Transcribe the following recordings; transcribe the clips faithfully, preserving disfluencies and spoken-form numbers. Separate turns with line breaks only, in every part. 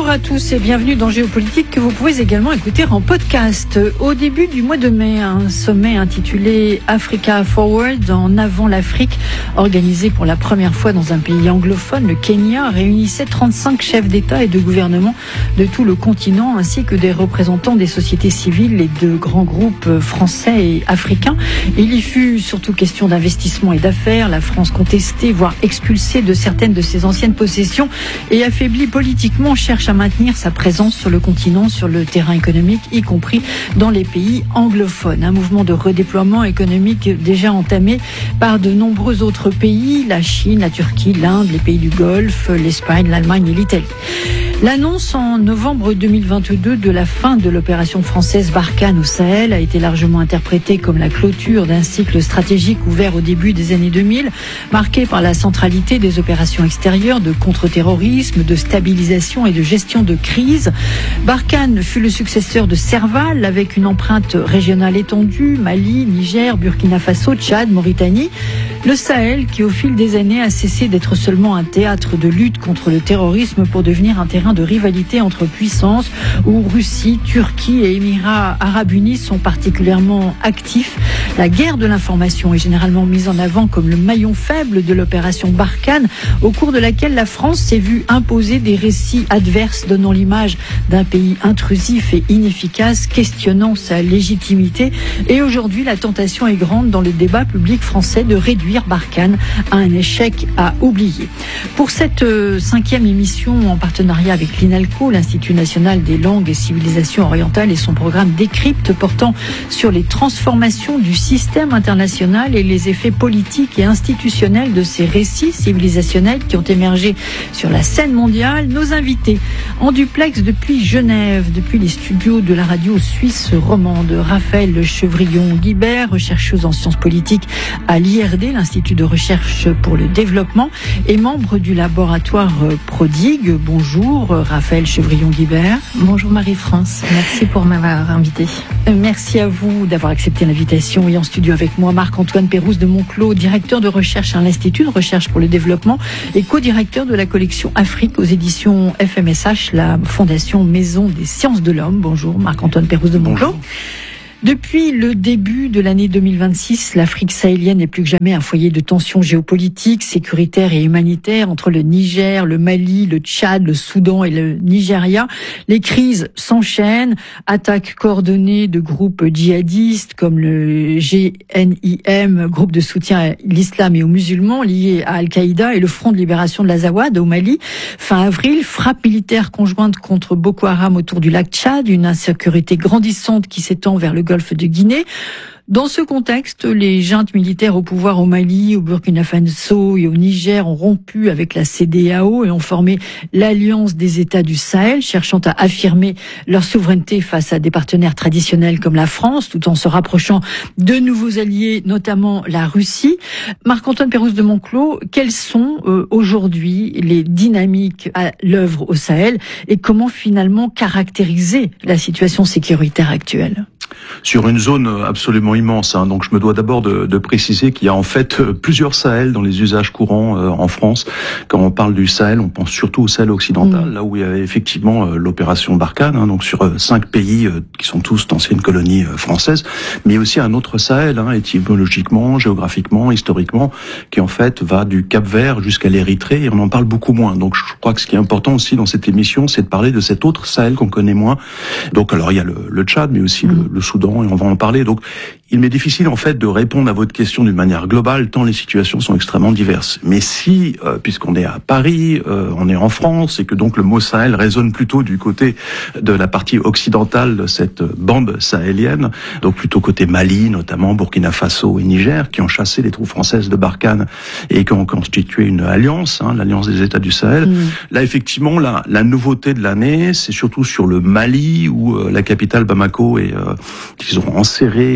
Bonjour à tous et bienvenue dans Géopolitique que vous pouvez également écouter en podcast. Au début du mois de mai, un sommet intitulé Africa Forward en avant l'Afrique, organisé pour la première fois dans un pays anglophone, le Kenya, réunissait trente-cinq chefs d'État et de gouvernement de tout le continent ainsi que des représentants des sociétés civiles et de grands groupes français et africains. Il y fut surtout question d'investissement et d'affaires, la France contestée, voire expulsée de certaines de ses anciennes possessions et affaiblie politiquement, cherche à maintenir sa présence sur le continent, sur le terrain économique, y compris dans les pays anglophones. Un mouvement de redéploiement économique déjà entamé par de nombreux autres pays, la Chine, la Turquie, l'Inde, les pays du Golfe, l'Espagne, l'Allemagne et l'Italie. L'annonce en novembre deux mille vingt-deux de la fin de l'opération française Barkhane au Sahel a été largement interprétée comme la clôture d'un cycle stratégique ouvert au début des années deux mille, marqué par la centralité des opérations extérieures de contre-terrorisme, de stabilisation et de gestion de crise. Barkhane fut le successeur de Serval avec une empreinte régionale étendue, Mali, Niger, Burkina Faso, Tchad, Mauritanie. Le Sahel qui au fil des années a cessé d'être seulement un théâtre de lutte contre le terrorisme pour devenir un terrain de rivalité entre puissances où Russie, Turquie et Émirats arabes unis sont particulièrement actifs. La guerre de l'information est généralement mise en avant comme le maillon faible de l'opération Barkhane, au cours de laquelle la France s'est vue imposer des récits adverses donnant l'image d'un pays intrusif et inefficace, questionnant sa légitimité. Et aujourd'hui, la tentation est grande dans le débat public français de réduire Barkhane à un échec à oublier. Pour cette euh, cinquième émission en partenariat avec l'INALCO, l'Institut national des langues et civilisations orientales et son programme Décrypte portant sur les transformations du système international et les effets politiques et institutionnels de ces récits civilisationnels qui ont émergé sur la scène mondiale, nos invités en duplex depuis Genève, depuis les studios de la radio suisse romande, Raphaël Chevrillon-Guibert, chercheuse en sciences politiques à l'I R D, l'Institut de recherche pour le développement, et membre du laboratoire Prodigue. Bonjour Raphaël Chevrillon-Guibert.
Bonjour Marie-France, merci pour m'avoir invité.
Merci à vous d'avoir accepté l'invitation. Et en studio avec moi, Marc-Antoine Pérouse de Monclos, directeur de recherche à l'Institut de recherche pour le développement et co-directeur de la collection Afrique aux éditions F M S H, la Fondation Maison des Sciences de l'Homme. Bonjour Marc-Antoine Pérouse de Monclos. Bonjour. Depuis le début de l'année deux mille vingt-six, l'Afrique sahélienne est plus que jamais un foyer de tensions géopolitiques, sécuritaires et humanitaires entre le Niger, le Mali, le Tchad, le Soudan et le Nigeria. Les crises s'enchaînent, attaques coordonnées de groupes djihadistes comme le G N I M, groupe de soutien à l'islam et aux musulmans liés à Al-Qaïda, et le Front de libération de l'Azawad au Mali. Fin avril, frappe militaire conjointe contre Boko Haram autour du lac Tchad, une insécurité grandissante qui s'étend vers le Golfe de Guinée. Dans ce contexte, les juntes militaires au pouvoir au Mali, au Burkina Faso et au Niger ont rompu avec la C D A O et ont formé l'Alliance des États du Sahel, cherchant à affirmer leur souveraineté face à des partenaires traditionnels comme la France, tout en se rapprochant de nouveaux alliés, notamment la Russie. Marc-Antoine Pérouse de Monclos, quelles sont euh, aujourd'hui les dynamiques à l'œuvre au Sahel et comment finalement caractériser la situation sécuritaire actuelle ?
Sur une zone absolument immense, hein. Donc je me dois d'abord de, de préciser qu'il y a en fait plusieurs Sahel dans les usages courants euh, en France. Quand on parle du Sahel, on pense surtout au Sahel occidental, mmh. là où il y avait effectivement euh, l'opération Barkhane, hein, donc sur euh, cinq pays euh, qui sont tous d'anciennes colonies euh, françaises, mais aussi un autre Sahel, hein, étymologiquement, géographiquement, historiquement, qui en fait va du Cap-Vert jusqu'à l'Érythrée, et on en parle beaucoup moins. Donc je crois que ce qui est important aussi dans cette émission, c'est de parler de cet autre Sahel qu'on connaît moins. Donc alors il y a le, le Tchad, mais aussi mmh. le, le Soudan, et on va en parler. Donc, il m'est difficile en fait de répondre à votre question d'une manière globale, tant les situations sont extrêmement diverses. Mais si, euh, puisqu'on est à Paris, euh, on est en France, et que donc le mot Sahel résonne plutôt du côté de la partie occidentale de cette bande sahélienne, donc plutôt côté Mali, notamment Burkina Faso et Niger, qui ont chassé les troupes françaises de Barkhane et qui ont constitué une alliance, hein, l'alliance des États du Sahel. Mmh. Là, effectivement, la, la nouveauté de l'année, c'est surtout sur le Mali, où euh, la capitale Bamako est, euh, ils ont enserré euh,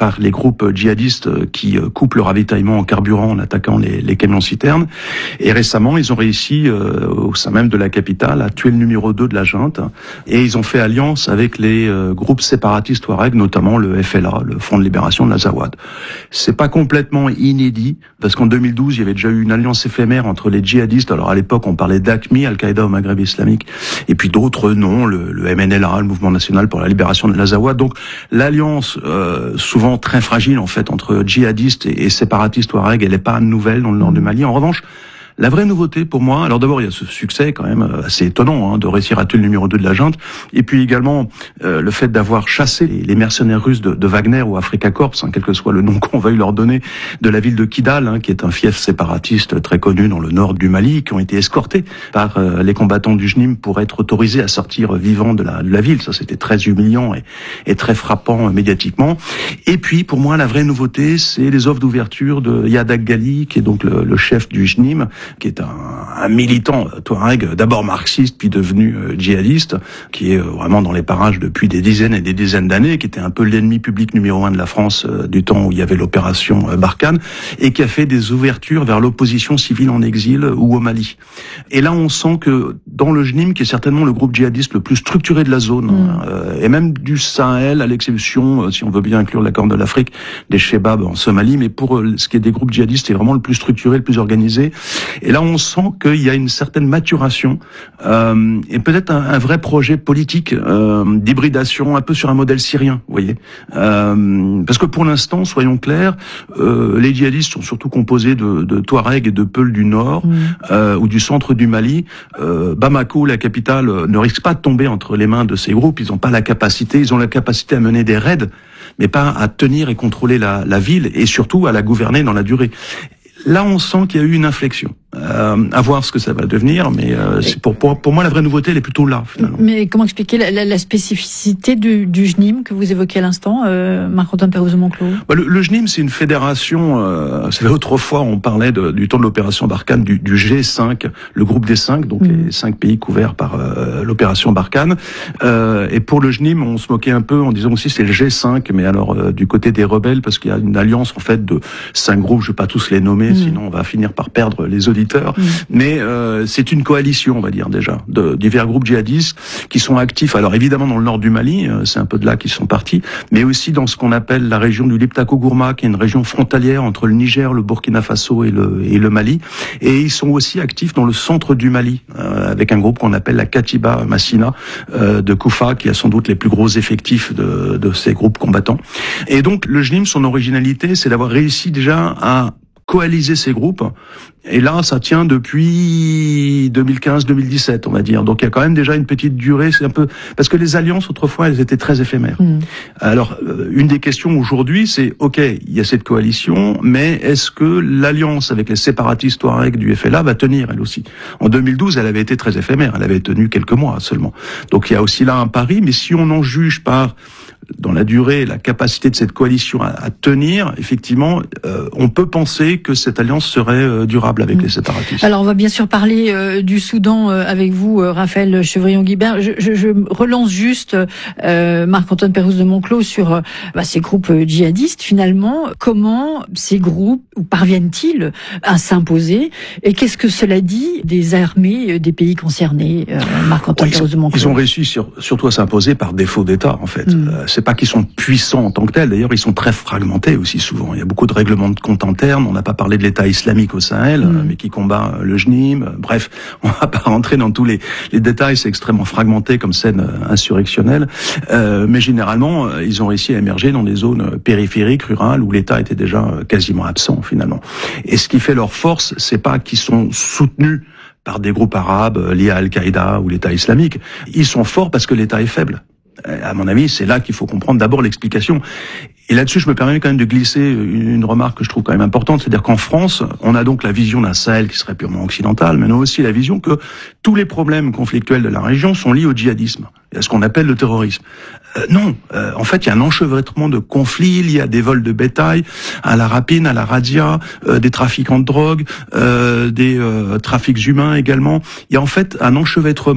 par les groupes djihadistes qui coupent le ravitaillement en carburant en attaquant les, les camions-citernes. Et récemment, ils ont réussi, euh, au sein même de la capitale, à tuer le numéro deux de la junte. Et ils ont fait alliance avec les euh, groupes séparatistes Touareg, notamment le F L A, le Front de Libération de l'Azawad. C'est pas complètement inédit, parce qu'en deux mille douze, il y avait déjà eu une alliance éphémère entre les djihadistes. Alors à l'époque, on parlait d'A Q M I, Al-Qaïda au Maghreb islamique, et puis d'autres noms, le, le M N L A, le Mouvement national pour la libération de l'Azawad. Donc l'alliance, euh, souvent très fragile en fait, entre djihadistes et, et séparatistes Touareg, elle n'est pas nouvelle dans le nord du Mali. En revanche, la vraie nouveauté pour moi, alors d'abord il y a ce succès quand même assez étonnant hein, de réussir à tuer le numéro deux de la junte, et puis également euh, le fait d'avoir chassé les, les mercenaires russes de, de Wagner ou Afrika Korps, hein, quel que soit le nom qu'on veuille leur donner, de la ville de Kidal, hein, qui est un fief séparatiste très connu dans le nord du Mali, qui ont été escortés par euh, les combattants du J N I M pour être autorisés à sortir vivants de la, de la ville. Ça c'était très humiliant et, et très frappant euh, médiatiquement. Et puis pour moi la vraie nouveauté, c'est les offres d'ouverture de Yadak Gali, qui est donc le, le chef du J N I M, qui est un, un militant Touareg, d'abord marxiste, puis devenu euh, djihadiste, qui est euh, vraiment dans les parages depuis des dizaines et des dizaines d'années, qui était un peu l'ennemi public numéro un de la France euh, du temps où il y avait l'opération euh, Barkhane, et qui a fait des ouvertures vers l'opposition civile en exil ou au Mali. Et là, on sent que dans le J N I M, qui est certainement le groupe djihadiste le plus structuré de la zone, mmh. hein, euh, et même du Sahel, à l'exception, euh, si on veut bien inclure la Corne de l'Afrique, des Chebab en Somalie, mais pour euh, ce qui est des groupes djihadistes, c'est vraiment le plus structuré, le plus organisé. Et là, on sent qu'il y a une certaine maturation euh, et peut-être un, un vrai projet politique euh, d'hybridation, un peu sur un modèle syrien, vous voyez. Euh, parce que pour l'instant, soyons clairs, euh, les djihadistes sont surtout composés de, de Touaregs et de Peuls du Nord mmh. euh, ou du centre du Mali. Euh, Bamako, la capitale, ne risque pas de tomber entre les mains de ces groupes. Ils n'ont pas la capacité, ils ont la capacité à mener des raids, mais pas à tenir et contrôler la, la ville et surtout à la gouverner dans la durée. Là, on sent qu'il y a eu une inflexion. Euh, à voir ce que ça va devenir, mais euh, c'est pour, pour pour moi la vraie nouveauté, elle est plutôt là finalement.
Mais comment expliquer la, la, la spécificité du, du J N I M que vous évoquiez à l'instant, euh, Marc-Antoine Pérouse de Monclos?
Bah, le, le J N I M, c'est une fédération. Euh, c'est autrefois, on parlait de, du temps de l'opération Barkhane, du, du G cinq, le groupe des cinq, donc mmh. les cinq pays couverts par euh, l'opération Barkhane. Euh, et pour le J N I M, on se moquait un peu en disant aussi c'est le G cinq, mais alors euh, du côté des rebelles, parce qu'il y a une alliance en fait de cinq groupes. Je vais pas tous les nommer, mmh. sinon on va finir par perdre les auditeurs. Mmh. Mais euh, c'est une coalition, on va dire déjà, de divers groupes djihadistes qui sont actifs. Alors évidemment dans le nord du Mali, euh, c'est un peu de là qu'ils sont partis, mais aussi dans ce qu'on appelle la région du Liptako-Gourma, qui est une région frontalière entre le Niger, le Burkina Faso et le, et le Mali. Et ils sont aussi actifs dans le centre du Mali, euh, avec un groupe qu'on appelle la Katiba Massina euh, de Koufa, qui a sans doute les plus gros effectifs de, de ces groupes combattants. Et donc le J N I M, son originalité, c'est d'avoir réussi déjà à coaliser ces groupes. Et là, ça tient depuis deux mille quinze deux mille dix-sept, on va dire. Donc il y a quand même déjà une petite durée. C'est un peu parce que les alliances autrefois, elles étaient très éphémères. Mmh. Alors euh, une des questions aujourd'hui, c'est ok, il y a cette coalition, mais est-ce que l'alliance avec les séparatistes Touareg du F L A va tenir elle aussi? En deux mille douze, elle avait été très éphémère. Elle avait tenu quelques mois seulement. Donc il y a aussi là un pari. Mais si on en juge par dans la durée, la capacité de cette coalition à, à tenir, effectivement, euh, on peut penser que cette alliance serait euh, durable avec mmh. les séparatistes.
Alors, on va bien sûr parler euh, du Soudan euh, avec vous, euh, Raphaël Chevrillon-Guibert. Je, je, je relance juste euh, Marc-Antoine Pérouse de Monclos sur euh, bah, ces groupes djihadistes. Finalement, comment ces groupes parviennent-ils à s'imposer? Et qu'est-ce que cela dit des armées des pays concernés, euh, Marc-Antoine
ouais,
Pérouse de Monclos?
Ils ont réussi sur, surtout à s'imposer par défaut d'État, en fait. Mmh. Euh, c'est pas qu'ils sont puissants en tant que tels. D'ailleurs, ils sont très fragmentés aussi souvent. Il y a beaucoup de règlements de compte internes. On n'a pas parlé de l'État islamique au Sahel, mmh. mais qui combat le J N I M. Bref, on va pas rentrer dans tous les, les détails. C'est extrêmement fragmenté comme scène insurrectionnelle. Euh, mais généralement, ils ont réussi à émerger dans des zones périphériques, rurales, où l'État était déjà quasiment absent finalement. Et ce qui fait leur force, c'est pas qu'ils sont soutenus par des groupes arabes liés à Al-Qaïda ou l'État islamique. Ils sont forts parce que l'État est faible. À mon avis, c'est là qu'il faut comprendre d'abord l'explication. Et là-dessus, je me permets quand même de glisser une remarque que je trouve quand même importante, c'est-à-dire qu'en France, on a donc la vision d'un Sahel qui serait purement occidental, mais on a aussi la vision que tous les problèmes conflictuels de la région sont liés au djihadisme, et à ce qu'on appelle le terrorisme. Euh, non, euh, en fait, il y a un enchevêtrement de conflits liés à des vols de bétail, à la rapine, à la razzia, euh, des trafiquants de drogue, euh, des euh, trafics humains également. Il y a en fait un enchevêtrement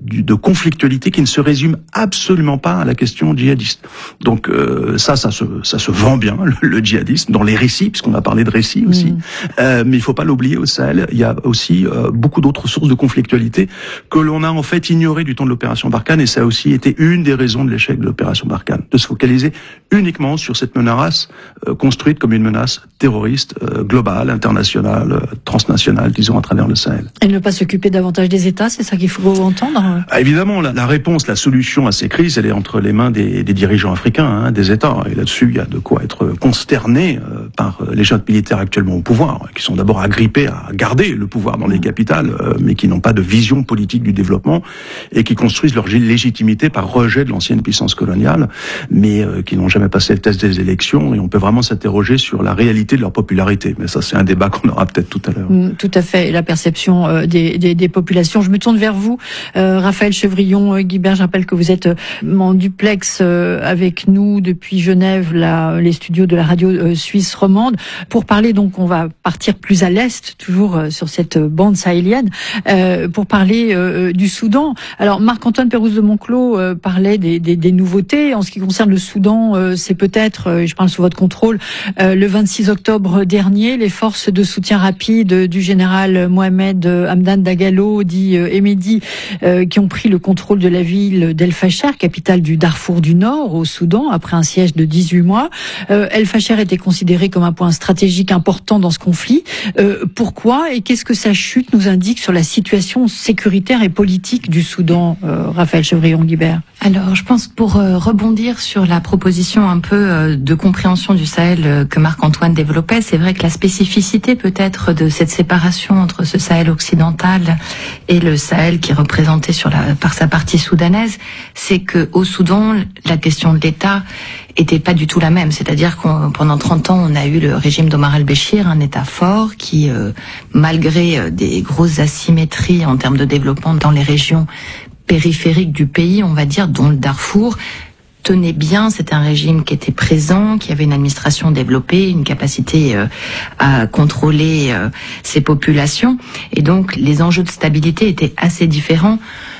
de conflictualité qui ne se résume absolument pas à la question djihadiste. Donc euh, ça, ça se, ça se vend bien, le, le djihadisme, dans les récits, puisqu'on a parlé de récits aussi. Mmh. Euh, mais il faut pas l'oublier, au Sahel, il y a aussi euh, beaucoup d'autres sources de conflictualité que l'on a en fait ignorées du temps de l'opération Barkhane, et ça a aussi été une des raisons de l'échec de l'opération Barkhane, de se focaliser uniquement sur cette menace euh, construite comme une menace terroriste euh, globale, internationale, euh, transnationale, disons, à travers le Sahel.
Et ne pas s'occuper davantage des États, c'est ça qu'il faut entendre?
Ah, évidemment, la, la réponse, la solution à ces crises, elle est entre les mains des, des dirigeants africains, hein, des États. Et là-dessus, il y a de quoi être consterné euh, par les juntes militaires actuellement au pouvoir, qui sont d'abord agrippés à garder le pouvoir dans les capitales, euh, mais qui n'ont pas de vision politique du développement et qui construisent leur légitimité par rejet de l'ancienne puissance coloniale, mais euh, qui n'ont jamais passé le test des élections. Et on peut vraiment s'interroger sur la réalité de leur popularité. Mais ça, c'est un débat qu'on aura peut-être tout à l'heure.
Mmh, tout à fait. Et la perception euh, des, des, des populations. Je me tourne vers vous, euh, Raphaël Chevrillon, euh, Guibert. Je rappelle que vous êtes euh, en duplex euh, avec nous depuis Genève, là, les studios de la radio euh, suisse romande, pour parler. Donc, on va partir plus à l'est, toujours euh, sur cette bande sahélienne, euh, pour parler euh, du Soudan. Alors, Marc-Antoine Pérouse de Monclos euh, parlait des, des, des nouveautés. En ce qui concerne le Soudan, euh, c'est peut-être, euh, je parle sous votre contrôle, euh, le vingt-six octobre dernier, les forces de soutien rapide du général Mohamed Hamdan Dagalo, dit euh, Emedi, euh, qui ont pris le contrôle de la ville d'El Fasher, capitale du Darfour du Nord, au Soudan, après un siège de dix-huit mois. Euh, El Fasher était considéré comme un point stratégique important dans ce conflit. Euh, pourquoi et qu'est-ce que sa chute nous indique sur la situation sécuritaire et politique du Soudan, euh, Raphaël Chevrillon-Guibert?
Alors, je pense pour euh, rebondir sur la proposition un peu euh, de compréhension du Sahel euh, que Marc-Antoine développait, c'est vrai que la spécificité peut-être de cette séparation entre ce Sahel occidental et le Sahel qui est représenté sur la, par sa partie soudanaise, c'est que au Soudan, la question de l'État était pas du tout la même. C'est-à-dire qu'on pendant trente ans, on a eu le régime d'Omar el-Béchir, un État fort qui, euh, malgré euh, des grosses asymétries en termes de développement dans les régions périphériques du pays, on va dire, dont le Darfour, tenait bien. C'était un régime qui était présent, qui avait une administration développée, une capacité euh, à contrôler euh, ses populations. Et donc, les enjeux de stabilité étaient assez différents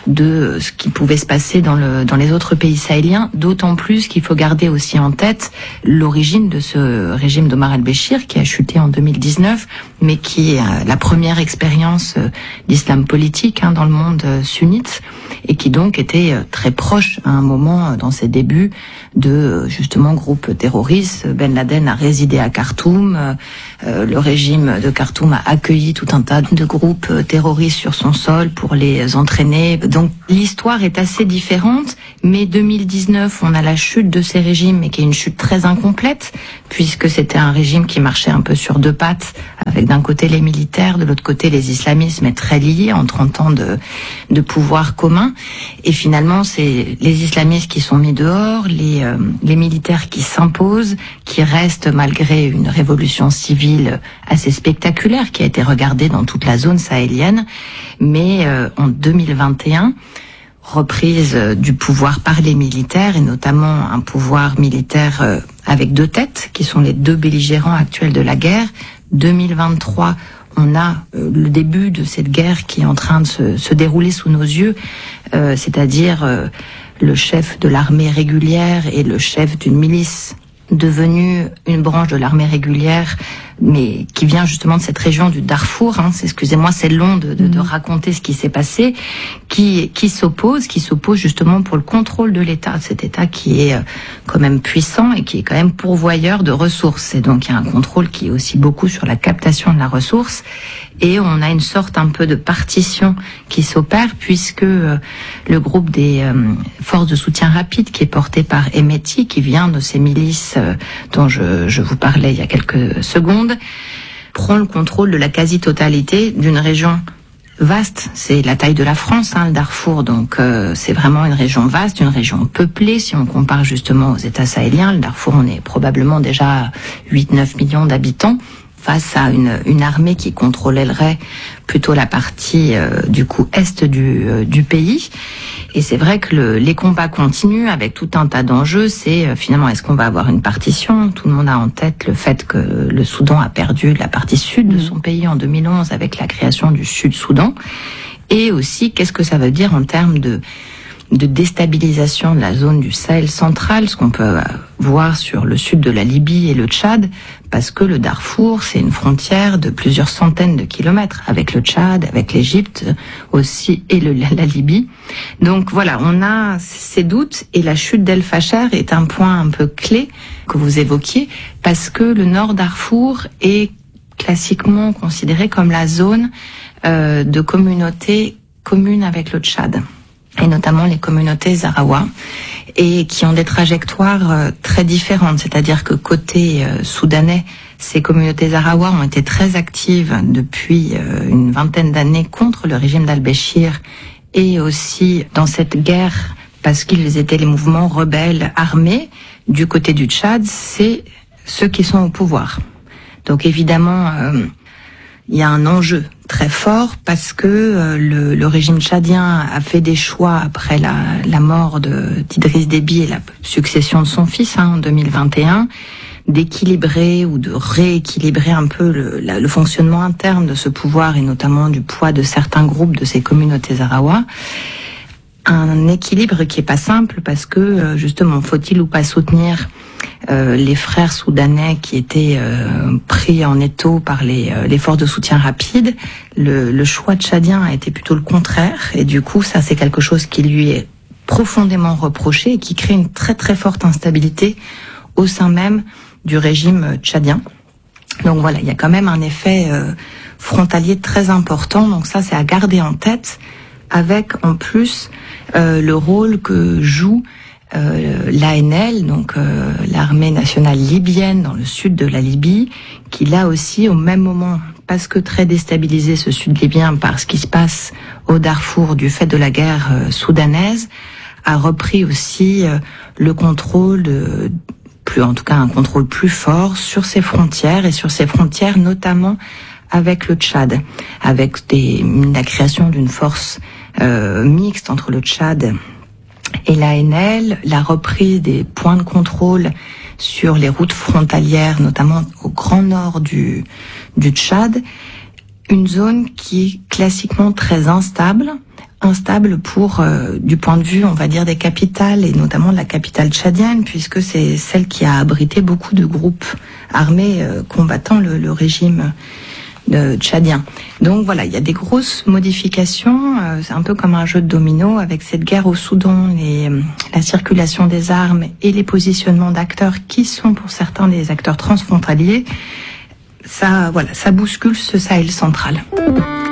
de ce qui pouvait se passer dans, le, dans les autres pays sahéliens, d'autant plus qu'il faut garder aussi en tête l'origine de ce régime d'Omar el-Béchir qui a chuté en deux mille dix-neuf, mais qui est la première expérience d'islam politique hein, dans le monde sunnite, et qui donc était très proche à un moment dans ses débuts de justement groupes terroristes. Ben Laden a résidé à Khartoum, euh, le régime de Khartoum a accueilli tout un tas de groupes terroristes sur son sol pour les entraîner. Donc l'histoire est assez différente, mais deux mille dix-neuf, on a la chute de ces régimes, mais qui est une chute très incomplète, puisque c'était un régime qui marchait un peu sur deux pattes, avec d'un côté les militaires, de l'autre côté les islamistes, mais très liés en trente ans de, de pouvoir commun. Et finalement, c'est les islamistes qui sont mis dehors, les, euh, les militaires qui s'imposent, qui restent malgré une révolution civile assez spectaculaire, qui a été regardée dans toute la zone sahélienne. Mais euh, en deux mille vingt et un, reprise du pouvoir par les militaires, et notamment un pouvoir militaire euh, avec deux têtes, qui sont les deux belligérants actuels de la guerre. deux mille vingt-trois, on a euh, le début de cette guerre qui est en train de se, se dérouler sous nos yeux, euh, c'est-à-dire euh, le chef de l'armée régulière et le chef d'une milice devenue une branche de l'armée régulière, mais qui vient justement de cette région du Darfour. Hein, c'est, excusez-moi, c'est long de, de, de raconter ce qui s'est passé, qui, qui s'oppose, qui s'oppose justement pour le contrôle de l'État, cet État qui est quand même puissant et qui est quand même pourvoyeur de ressources. Et donc il y a un contrôle qui est aussi beaucoup sur la captation de la ressource. Et on a une sorte un peu de partition qui s'opère, puisque euh, le groupe des euh, forces de soutien rapide, qui est porté par Emeti, qui vient de ces milices euh, dont je, je vous parlais il y a quelques secondes, prend le contrôle de la quasi-totalité d'une région vaste. C'est la taille de la France, hein, le Darfour, donc euh, c'est vraiment une région vaste, une région peuplée. Si on compare justement aux États sahéliens, le Darfour, on est probablement déjà huit à neuf millions d'habitants, face à une, une armée qui contrôlerait plutôt la partie euh, du coup est du, euh, du pays. Et c'est vrai que le, les combats continuent avec tout un tas d'enjeux. C'est euh, finalement, est-ce qu'on va avoir une partition? Tout le monde a en tête le fait que le Soudan a perdu la partie sud de son pays en deux mille onze avec la création du Sud-Soudan. et aussi qu'est-ce que ça veut dire en termes de de déstabilisation de la zone du Sahel central, ce qu'on peut voir sur le sud de la Libye et le Tchad, parce que le Darfour, c'est une frontière de plusieurs centaines de kilomètres avec le Tchad, avec l'Égypte aussi et le, la Libye. Donc voilà, on a ces doutes et la chute d'El Fasher est un point un peu clé que vous évoquiez, parce que le nord Darfour est classiquement considéré comme la zone euh, de communauté commune avec le Tchad, et notamment les communautés Zarawa, et qui ont des trajectoires euh, très différentes. C'est-à-dire que côté euh, soudanais, ces communautés Zarawa ont été très actives depuis euh, une vingtaine d'années contre le régime d'Al-Béchir, et aussi dans cette guerre, parce qu'ils étaient les mouvements rebelles armés. Du côté du Tchad, c'est ceux qui sont au pouvoir. Donc évidemment, euh, il y a un enjeu très fort parce que euh, le, le régime tchadien a fait des choix après la, la mort de, d'Idriss Déby et la succession de son fils hein, en deux mille vingt et un, d'équilibrer ou de rééquilibrer un peu le, la, le fonctionnement interne de ce pouvoir et notamment du poids de certains groupes de ces communautés Zarawa. Un équilibre qui est pas simple parce que justement, faut-il ou pas soutenir euh, les frères soudanais qui étaient euh, pris en étau par les, euh, les forces de soutien rapide. Le, le choix tchadien a été plutôt le contraire, et du coup, ça c'est quelque chose qui lui est profondément reproché et qui crée une très très forte instabilité au sein même du régime tchadien. Donc voilà, il y a quand même un effet euh, frontalier très important. Donc ça, c'est à garder en tête, avec en plus euh, le rôle que joue euh, l'A N L, donc euh, l'armée nationale libyenne dans le sud de la Libye, qui là aussi au même moment, parce que très déstabilisé ce sud libyen par ce qui se passe au Darfour du fait de la guerre euh, soudanaise, a repris aussi euh, le contrôle de, plus en tout cas un contrôle plus fort sur ses frontières, et sur ses frontières notamment avec le Tchad, avec des, la création d'une force euh, mixte entre le Tchad et l'A N L, la reprise des points de contrôle sur les routes frontalières, notamment au grand nord du, du Tchad, une zone qui est classiquement très instable, instable pour, euh, du point de vue, on va dire, des capitales, et notamment de la capitale tchadienne, puisque c'est celle qui a abrité beaucoup de groupes armés euh, combattant le, le régime de tchadien. Donc voilà, il y a des grosses modifications, euh, c'est un peu comme un jeu de domino avec cette guerre au Soudan, les, la circulation des armes et les positionnements d'acteurs qui sont pour certains des acteurs transfrontaliers. Ça, voilà, ça bouscule ce Sahel central.